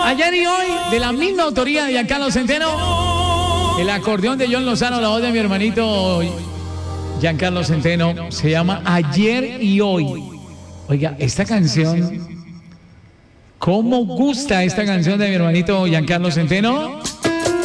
Ayer y hoy, de la misma autoría de Giancarlo Centeno. El acordeón de John Lozano, la voz de mi hermanito Giancarlo Centeno. Se llama Ayer y Hoy. Oiga, esta canción, ¿cómo gusta esta canción de mi hermanito Giancarlo Centeno?